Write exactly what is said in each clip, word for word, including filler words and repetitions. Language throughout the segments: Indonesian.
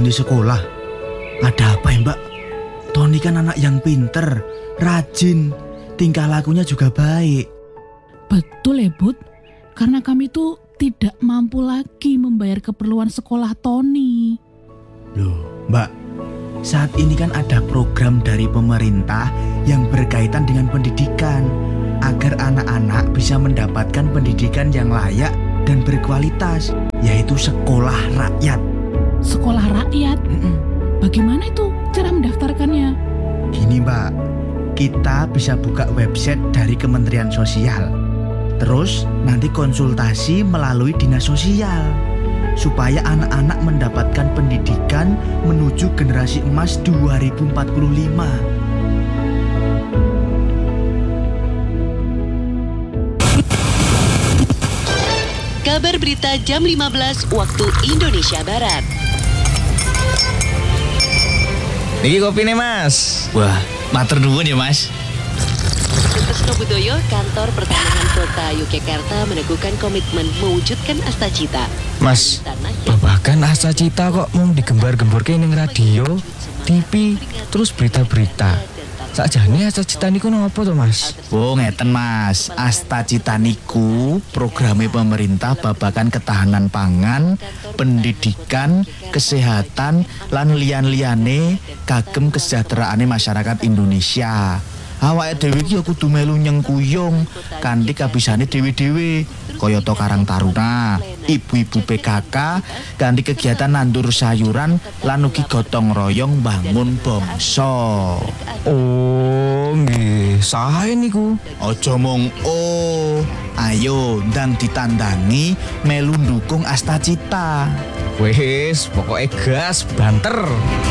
di sekolah. Ada apa ya Mbak? Tony kan anak yang pinter, rajin, tingkah lakunya juga baik. Betul ya Bud, karena kami tuh tidak mampu lagi membayar keperluan sekolah Tony. Loh Mbak, saat ini kan ada program dari pemerintah yang berkaitan dengan pendidikan, agar anak-anak bisa mendapatkan pendidikan yang layak dan berkualitas, yaitu sekolah rakyat. Sekolah rakyat? Mm-mm. Bagaimana itu cara mendaftarkannya? Gini Mbak, kita bisa buka website dari Kementerian Sosial. Terus nanti konsultasi melalui dinas sosial, supaya anak-anak mendapatkan pendidikan menuju generasi emas dua ribu empat puluh lima. Kabar berita jam lima belas waktu Indonesia Barat. Niki kopi nih Mas. Wah, matur nuwun ya Mas. Kresno Budoyo, Kantor Pertanahan Kota Yogyakarta meneguhkan komitmen mewujudkan Astacita. Mas, babakan Astacita kok mau digembar-gembor ke ning radio, T V, terus berita-berita. Sakjane Astacita niku napa to Mas? Oh ngeten Mas, Astacita niku programe pemerintah babakan ketahanan pangan, pendidikan, kesehatan, lan liyan-liyane kagem kesejahteraane masyarakat Indonesia. Awake dhewe iki kudu melu nyengkuyung kanthi kabisane dhewe-dhewe, kaya to Karang Taruna, ibu-ibu P K K kanthi kegiatan nandur sayuran lan ugi gotong royong bangun bangsa. Oh, nggih, sae niku. Aja mung oh, ayo ndang ditandani melu ndukung Astacita. Wes, pokoke gas banter.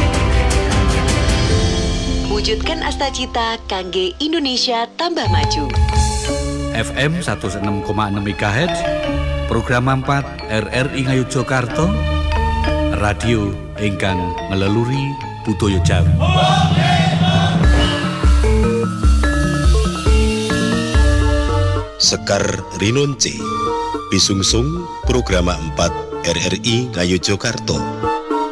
Wujudkan Astacita kangge Indonesia tambah maju. F M seratus enam koma enam MHz, program empat R R I Ngayogyakarta, radio ingkang ngeleluri budaya Jawi. Sekar Rinonce, bisungsung program empat R R I Ngayogyakarta.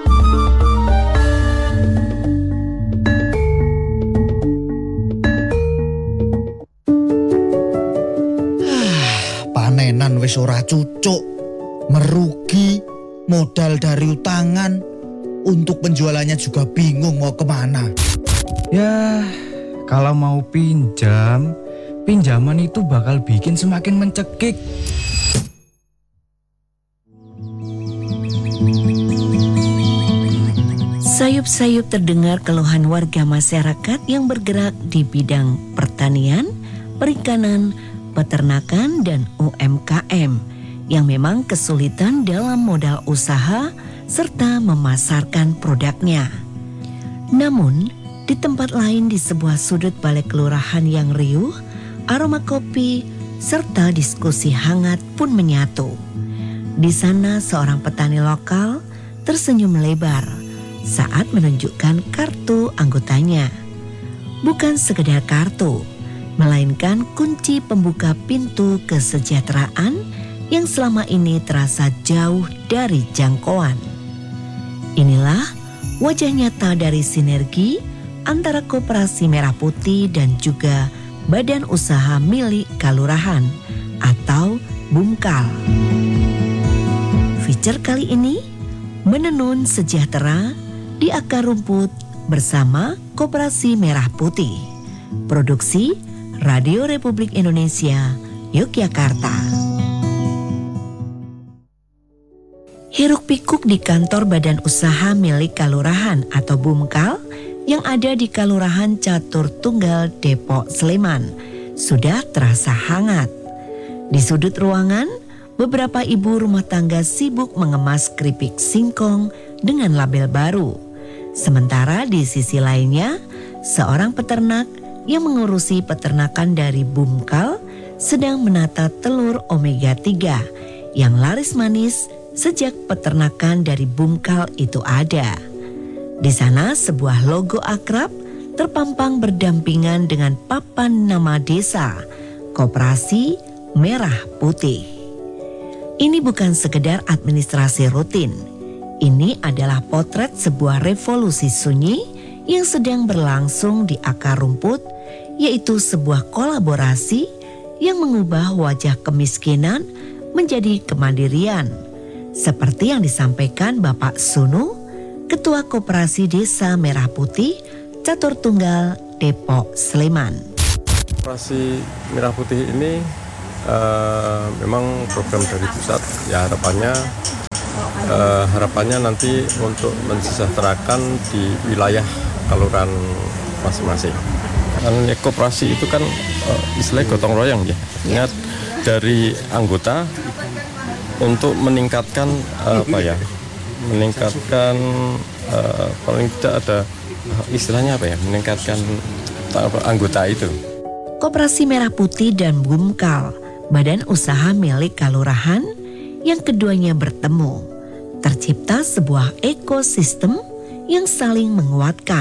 Panenan wis ora cucuk, merugi, modal dari utangan, untuk penjualannya juga bingung mau kemana. Ya, kalau mau pinjam, pinjaman itu bakal bikin semakin mencekik. Sayup-sayup terdengar keluhan warga masyarakat yang bergerak di bidang pertanian, perikanan, peternakan, dan U M K M yang memang kesulitan dalam modal usaha serta memasarkan produknya. Namun, di tempat lain di sebuah sudut balik kelurahan yang riuh, aroma kopi serta diskusi hangat pun menyatu. Di sana seorang petani lokal tersenyum lebar saat menunjukkan kartu anggotanya. Bukan sekedar kartu, melainkan kunci pembuka pintu kesejahteraan yang selama ini terasa jauh dari jangkauan. Inilah wajah nyata dari sinergi antara Koperasi Merah Putih dan juga Badan Usaha Milik Kalurahan atau BUMKAL. Feature kali ini menenun sejahtera di akar rumput bersama Koperasi Merah Putih. Produksi Radio Republik Indonesia, Yogyakarta. Hiruk pikuk di kantor Badan Usaha Milik Kalurahan atau BUMKAL yang ada di Kalurahan Catur Tunggal, Depok, Sleman sudah terasa hangat. Di sudut ruangan, beberapa ibu rumah tangga sibuk mengemas keripik singkong dengan label baru. Sementara di sisi lainnya, seorang peternak yang mengurusi peternakan dari BUMKAL sedang menata telur omega tiga yang laris manis sejak peternakan dari BUMKAL itu ada. Di sana sebuah logo akrab terpampang berdampingan dengan papan nama desa, Koperasi Merah Putih. Ini bukan sekedar administrasi rutin. Ini adalah potret sebuah revolusi sunyi yang sedang berlangsung di akar rumput, yaitu sebuah kolaborasi yang mengubah wajah kemiskinan menjadi kemandirian. Seperti yang disampaikan Bapak Sunu, Ketua Koperasi Desa Merah Putih, Catur Tunggal, Depok, Sleman. Koperasi Merah Putih ini uh, memang program dari pusat, ya harapannya Uh, harapannya nanti untuk mensejahterakan di wilayah kelurahan masing-masing. Karena koperasi itu kan uh, istilahnya gotong royong ya. Artinya dari anggota untuk meningkatkan uh, apa ya? Meningkatkan uh, paling tidak ada uh, istilahnya apa ya? Meningkatkan uh, anggota itu. Koperasi Merah Putih dan Bumkal, badan usaha milik kelurahan yang keduanya bertemu. Tercipta sebuah ekosistem yang saling menguatkan.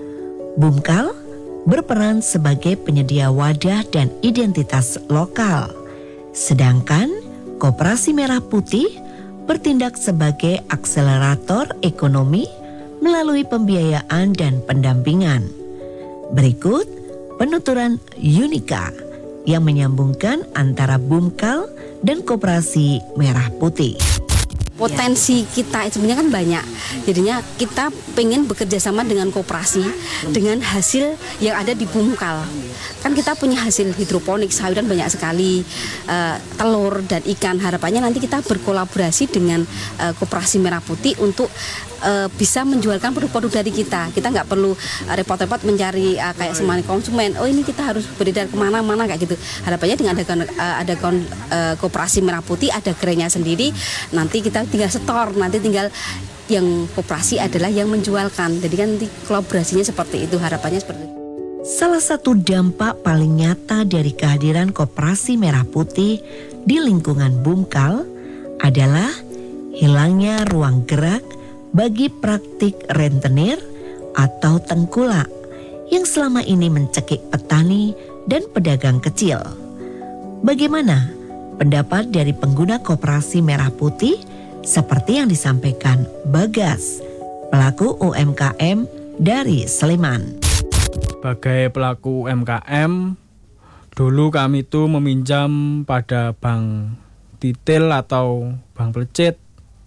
Bumkal berperan sebagai penyedia wadah dan identitas lokal, sedangkan Koperasi Merah Putih bertindak sebagai akselerator ekonomi melalui pembiayaan dan pendampingan. Berikut penuturan Yunika yang menyambungkan antara Bumkal dan Koperasi Merah Putih. Potensi kita sebenarnya kan banyak, jadinya kita pengen bekerja sama dengan koperasi dengan hasil yang ada di Bumkal. Kan kita punya hasil hidroponik, sayuran banyak sekali, uh, telur dan ikan. Harapannya nanti kita berkolaborasi dengan uh, Koperasi Merah Putih untuk uh, bisa menjualkan produk-produk dari kita. Kita nggak perlu uh, repot-repot mencari uh, kayak semuanya konsumen. Oh ini kita harus beredar kemana-mana kayak gitu. Harapannya dengan ada uh, ada kon, uh, Koperasi Merah Putih, ada gerainya sendiri. Nanti kita tinggal setor, nanti tinggal yang koperasi adalah yang menjualkan. Jadi kan nanti kolaborasinya seperti itu, harapannya seperti itu. Salah satu dampak paling nyata dari kehadiran Koperasi Merah Putih di lingkungan Bumkal adalah hilangnya ruang gerak bagi praktik rentenir atau tengkulak yang selama ini mencekik petani dan pedagang kecil. Bagaimana pendapat dari pengguna Koperasi Merah Putih seperti yang disampaikan Bagas, pelaku U M K M dari Sleman? Sebagai pelaku U M K M, dulu kami itu meminjam pada bank titil atau bank pelecit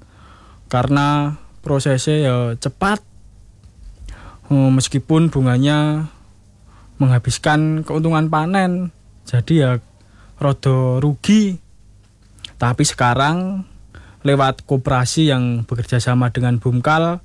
karena prosesnya ya cepat, meskipun bunganya menghabiskan keuntungan panen, jadi ya rada rugi. Tapi sekarang lewat koperasi yang bekerja sama dengan Bumkal,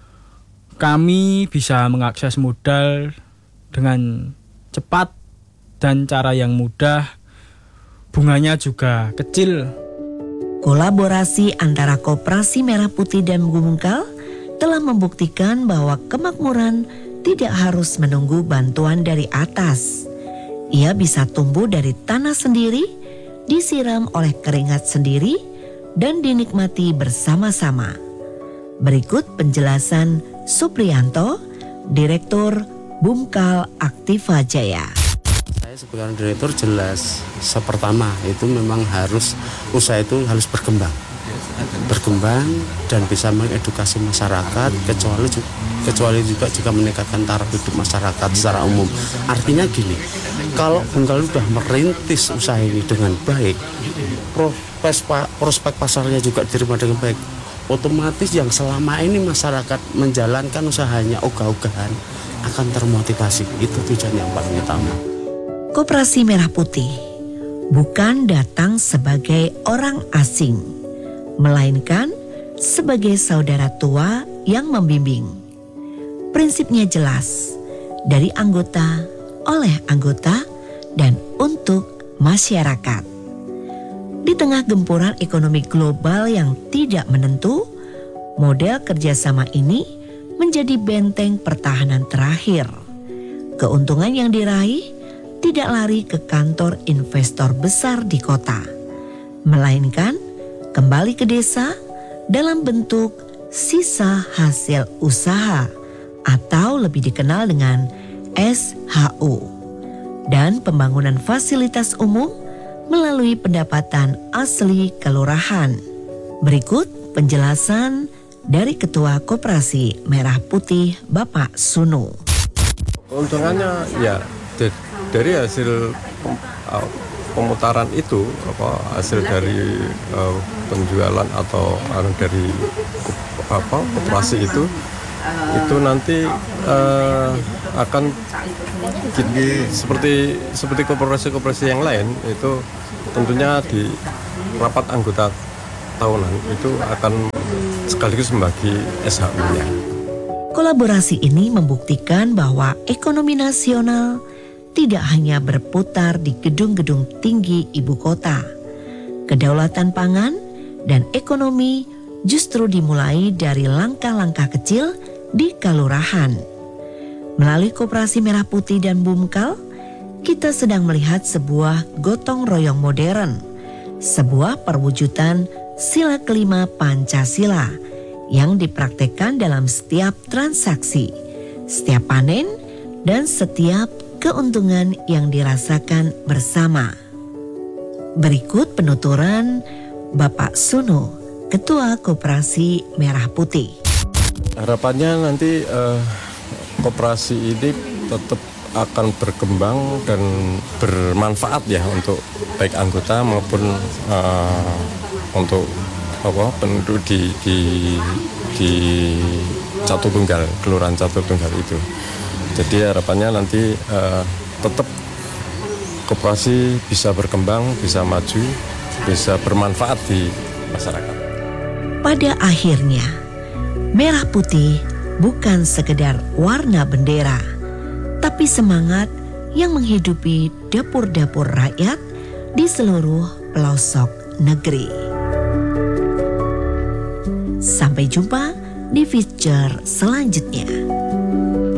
kami bisa mengakses modal dengan cepat dan cara yang mudah, bunganya juga kecil. Kolaborasi antara Koperasi Merah Putih dan Bumkal telah membuktikan bahwa kemakmuran tidak harus menunggu bantuan dari atas. Ia bisa tumbuh dari tanah sendiri, disiram oleh keringat sendiri, dan dinikmati bersama-sama. Berikut penjelasan Supriyanto, Direktur Bumkal Aktiva Jaya. Saya sebagai direktur jelas, sepertama itu memang harus usaha itu harus berkembang, berkembang dan bisa mengedukasi masyarakat, kecuali kecuali juga juga meningkatkan taraf hidup masyarakat secara umum. Artinya gini, kalau Bumkal sudah merintis usaha ini dengan baik, prospek, prospek pasarnya juga diterima dengan baik, otomatis yang selama ini masyarakat menjalankan usahanya ogah-ogahan akan termotivasi. Itu tujuan yang paling utama. Koperasi Merah Putih bukan datang sebagai orang asing, melainkan sebagai saudara tua yang membimbing. Prinsipnya jelas, dari anggota, oleh anggota, dan untuk masyarakat. Di tengah gempuran ekonomi global yang tidak menentu, model kerjasama ini menjadi benteng pertahanan terakhir. Keuntungan yang diraih tidak lari ke kantor investor besar di kota, melainkan kembali ke desa dalam bentuk sisa hasil usaha atau lebih dikenal dengan S H U, dan pembangunan fasilitas umum melalui pendapatan asli kelurahan. Berikut penjelasan dari Ketua Koperasi Merah Putih Bapak Sunu. Keuntungannya ya dari hasil pemutaran itu, apa hasil dari uh, penjualan atau uh, dari apa koperasi itu itu nanti uh, akan seperti seperti koperasi-koperasi yang lain, itu tentunya di rapat anggota tahunan itu akan sekaligus membagi S H U-nya. Kolaborasi ini membuktikan bahwa ekonomi nasional tidak hanya berputar di gedung-gedung tinggi ibu kota. Kedaulatan pangan dan ekonomi justru dimulai dari langkah-langkah kecil di kelurahan. Melalui Koperasi Merah Putih dan Bumkal, kita sedang melihat sebuah gotong royong modern, sebuah perwujudan sila kelima Pancasila yang dipraktekkan dalam setiap transaksi, setiap panen, dan setiap keuntungan yang dirasakan bersama. Berikut penuturan Bapak Sunu, Ketua Koperasi Merah Putih. Harapannya nanti eh, koperasi ini tetap akan berkembang dan bermanfaat ya untuk baik anggota maupun uh, untuk apa penduduk di di di Catu Tunggal, Kelurahan Catu Tunggal itu. Jadi harapannya nanti uh, tetap koperasi bisa berkembang, bisa maju, bisa bermanfaat di masyarakat. Pada akhirnya, merah putih bukan sekedar warna bendera, tapi semangat yang menghidupi dapur-dapur rakyat di seluruh pelosok negeri. Sampai jumpa di feature selanjutnya.